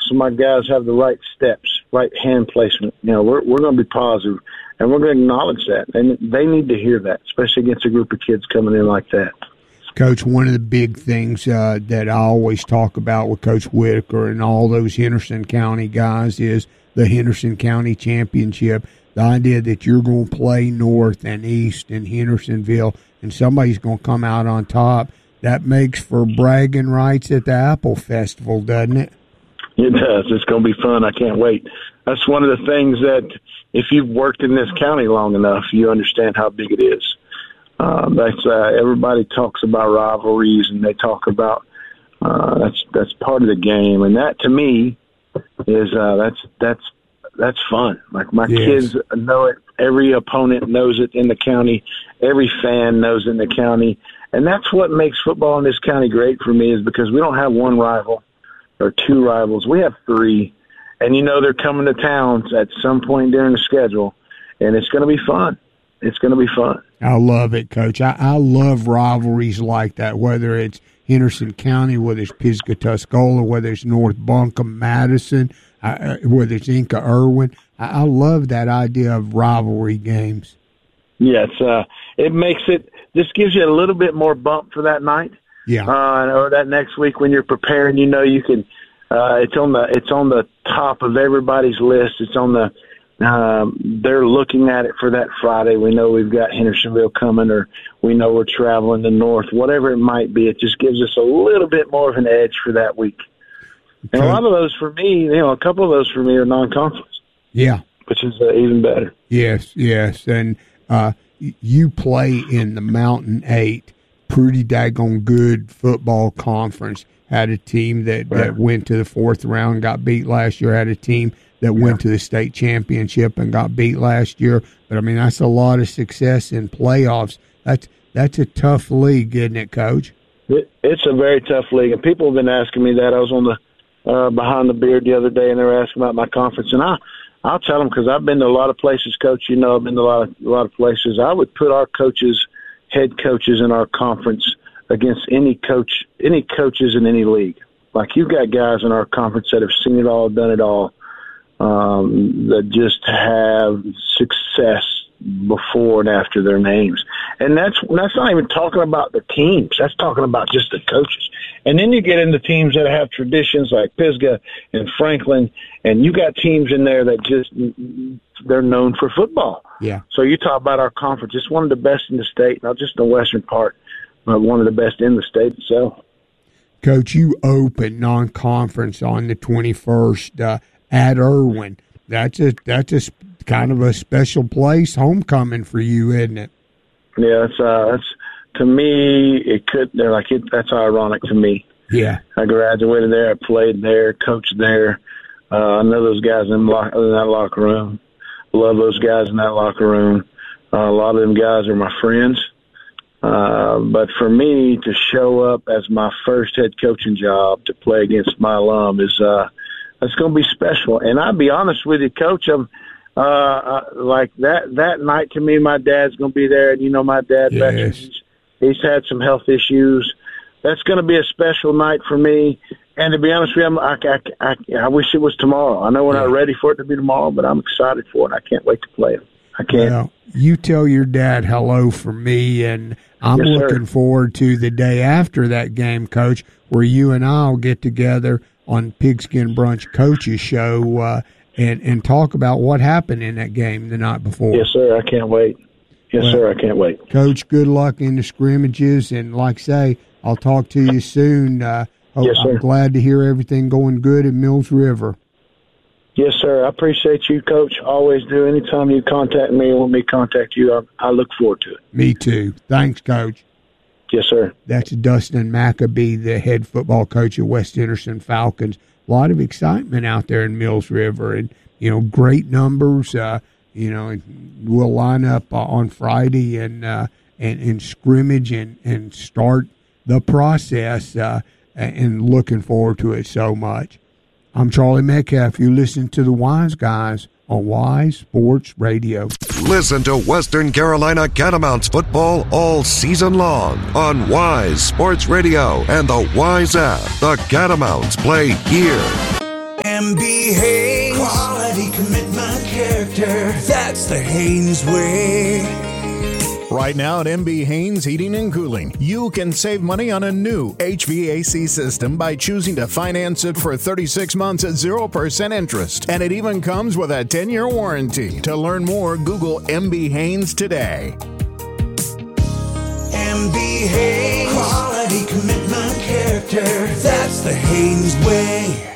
so my guys have the right steps, right hand placement. You know, we're going to be positive, and we're going to acknowledge that. And they need to hear that, especially against a group of kids coming in like that. Coach, one of the big things that I always talk about with Coach Whitaker and all those Henderson County guys is the Henderson County Championship. The idea that you're going to play North and East in Hendersonville and somebody's going to come out on top, that makes for bragging rights at the Apple Festival, doesn't it? It does. It's going to be fun. I can't wait. That's one of the things that if you've worked in this county long enough, you understand how big it is. Everybody talks about rivalries, and they talk about that's part of the game, and that to me is that's fun. Like my kids know it. Every opponent knows it in the county. Every fan knows it in the county, and that's what makes football in this county great for me. Is because we don't have one rival or two rivals. We have three, and you know they're coming to town at some point during the schedule, and it's going to be fun. It's going to be fun. I love it, Coach. I love rivalries like that, whether it's Henderson County, whether it's Piscataqua, whether it's North Buncombe, Madison, whether it's Inca Irwin. I love that idea of rivalry games. Yes, it makes it – just gives you a little bit more bump for that night. Yeah. Or that next week when you're preparing, you know you can it's on the top of everybody's list. It's on the they're looking at it for that Friday. We know we've got Hendersonville coming, or we know we're traveling to North, whatever it might be. It just gives us a little bit more of an edge for that week. And a lot of those for me, you know, a couple of those for me are non-conference. Yeah. Which is even better. Yes. And you play in the Mountain 8, pretty daggone good football conference. Had a team that went to the fourth round, got beat last year. Had a team that went to the state championship and got beat last year. But, I mean, that's a lot of success in playoffs. That's a tough league, isn't it, Coach? It's a very tough league, and people have been asking me that. I was on the Behind the Beard the other day, and they were asking about my conference. And I'll tell them, because I've been to a lot of places, Coach. You know, I've been to a lot of places. I would put our coaches, head coaches in our conference against any coaches in any league. Like, you've got guys in our conference that have seen it all, done it all, that just have success before and after their names. And that's not even talking about the teams. That's talking about just the coaches. And then you get into teams that have traditions like Pisgah and Franklin, and you got teams in there that just, they're known for football. Yeah. So you talk about our conference. It's one of the best in the state, not just in the western part, but one of the best in the state itself. Coach, you open non-conference on the 21st at Irwin. That's a kind of a special place, homecoming for you, isn't it? Yeah, that's to me. That's ironic to me. Yeah, I graduated there, I played there, coached there. I know those guys in that locker room. Love those guys in that locker room. A lot of them guys are my friends. But for me to show up as my first head coaching job to play against my alum is it's going to be special. And I'll be honest with you, Coach, I'm like that night to me, my dad's going to be there. And, you know, my dad, yes. he's had some health issues. That's going to be a special night for me. And to be honest with you, I wish it was tomorrow. I know we're not ready for it to be tomorrow, but I'm excited for it. I can't wait to play it. I can't. Well, you tell your dad hello from me, and I'm looking forward to the day after that game, Coach, where you and I will get together on Pigskin Brunch Coach's show and talk about what happened in that game the night before. Yes, sir. I can't wait. Yes, sir. I can't wait. Coach, good luck in the scrimmages, and like I say, I'll talk to you soon. Yes, sir. I'm glad to hear everything going good at Mills River. Yes, sir. I appreciate you, Coach. Always do. Anytime you contact me and want me to contact you, I look forward to it. Me too. Thanks, Coach. Yes, sir. That's Dustin Maccabee, the head football coach at West Henderson Falcons. A lot of excitement out there in Mills River, and, you know, great numbers. You know, we'll line up on Friday and scrimmage and start the process, and looking forward to it so much. I'm Charlie Metcalf. You listen to the Wise Guys on Wise Sports Radio. Listen to Western Carolina Catamounts football all season long on Wise Sports Radio and the Wise app. The Catamounts play here. MB Haynes. Quality, commitment, character. That's the Haynes way. Right now at MB Haynes Heating and Cooling, you can save money on a new HVAC system by choosing to finance it for 36 months at 0% interest. And it even comes with a 10-year warranty. To learn more, Google MB Haynes today. MB Haynes. Quality, commitment, character. That's the Haynes way.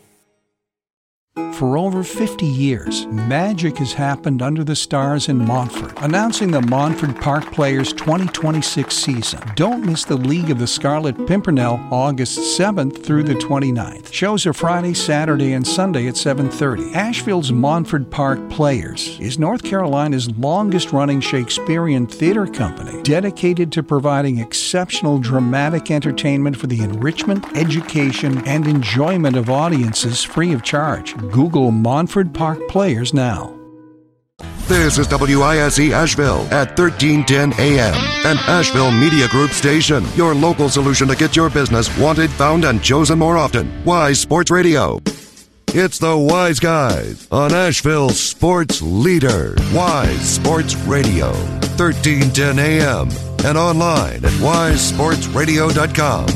For over 50 years, magic has happened under the stars in Montfort, announcing the Montfort Park Players 2026 season. Don't miss the League of the Scarlet Pimpernel August 7th through the 29th. Shows are Friday, Saturday, and Sunday at 7:30. Asheville's Montfort Park Players is North Carolina's longest-running Shakespearean theater company, dedicated to providing exceptional dramatic entertainment for the enrichment, education, and enjoyment of audiences free of charge. Google Montfort Park Players now. This is WISE Asheville at 1310 AM, an Asheville Media Group station. Your local solution to get your business wanted, found, and chosen more often. Wise Sports Radio. It's the Wise Guys on Asheville's sports leader. Wise Sports Radio, 1310 AM, and online at wisesportsradio.com.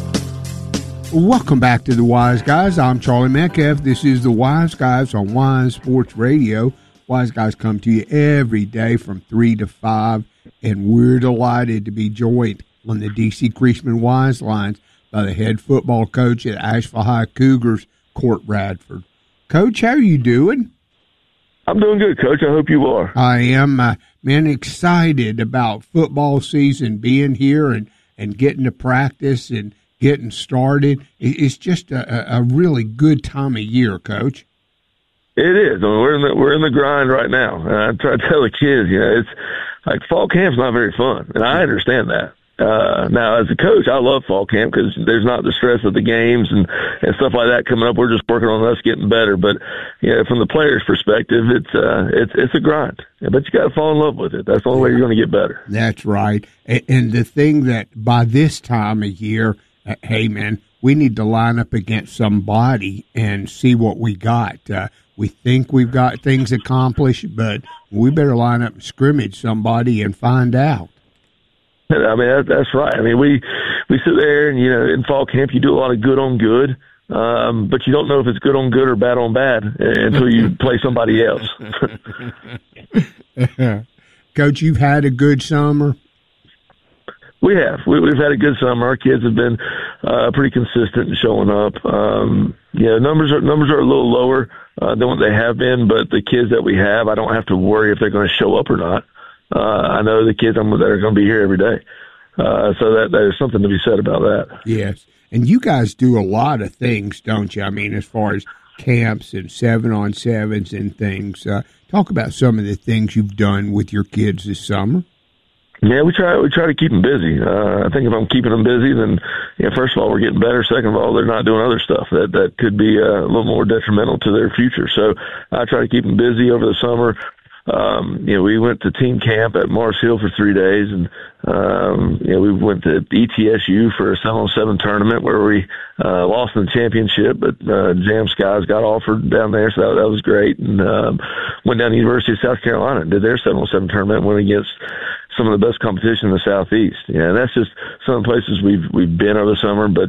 Welcome back to the Wise Guys. I'm Charlie Metcalf. This is the Wise Guys on Wise Sports Radio. Wise Guys come to you every day from 3 to 5, and we're delighted to be joined on the D.C. Creasman Wise Lines by the head football coach at Asheville High Cougars, Court Bradford. Coach, how are you doing? I'm doing good, Coach. I hope you are. I am, man, excited about football season being here and getting to practice and getting started. It's just a really good time of year, Coach. It is. I mean, we're in the grind right now. And I try to tell the kids, it's like fall camp's not very fun, and I understand that. Now, as a coach, I love fall camp because there's not the stress of the games and stuff like that coming up. We're just working on us getting better. But from the player's perspective, it's a grind. But you got to fall in love with it. That's the only way you're going to get better. That's right. And the thing that by this time of year, hey, man, we need to line up against somebody and see what we got. We think we've got things accomplished, but we better line up and scrimmage somebody and find out. I mean, that's right. I mean, we sit there and, in fall camp, you do a lot of good on good, but you don't know if it's good on good or bad on bad until you play somebody else. Coach, you've had a good summer. We have. We've had a good summer. Our kids have been pretty consistent in showing up. Numbers are a little lower than what they have been, but the kids that we have, I don't have to worry if they're going to show up or not. I know the kids that are going to be here every day. So that there's something to be said about that. Yes. And you guys do a lot of things, don't you? I mean, as far as camps and 7-on-7s and things. Talk about some of the things you've done with your kids this summer. Yeah, we try to keep them busy. I think if I'm keeping them busy, then first of all, we're getting better. Second of all, they're not doing other stuff that could be a little more detrimental to their future. So I try to keep them busy over the summer. We went to team camp at Mars Hill for 3 days, and we went to ETSU for a 7-on-7 tournament where we lost in the championship, but Jam Skies got offered down there, so that was great. And went down to the University of South Carolina and did their 7-on-7 tournament, went against some of the best competition in the Southeast. Yeah, and that's just some of the places we've been over the summer. But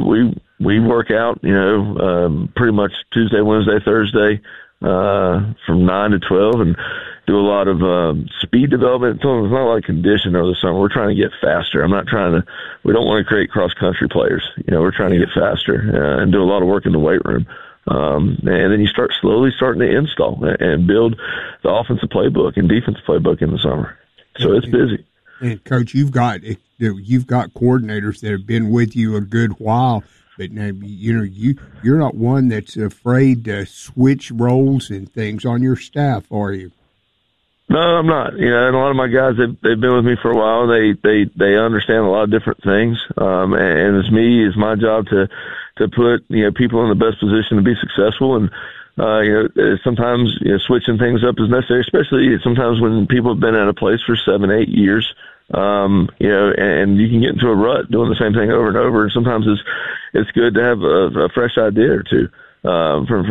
we work out, pretty much Tuesday, Wednesday, Thursday, from 9 to 12, and do a lot of speed development. It's not a lot of condition over the summer. We're trying to get faster. We don't want to create cross-country players. We're trying to get faster and do a lot of work in the weight room. And then you start slowly starting to install and build the offensive playbook and defensive playbook in the summer. So it's busy. And Coach, you've got coordinators that have been with you a good while, but now you're not one that's afraid to switch roles and things on your staff, are you? No, I'm not. And a lot of my guys, they've been with me for a while. They understand a lot of different things. And it's my job to put people in the best position to be successful. And sometimes switching things up is necessary, especially sometimes when people have been at a place for 7-8 years. And you can get into a rut doing the same thing over and over. And sometimes it's good to have a fresh idea or two from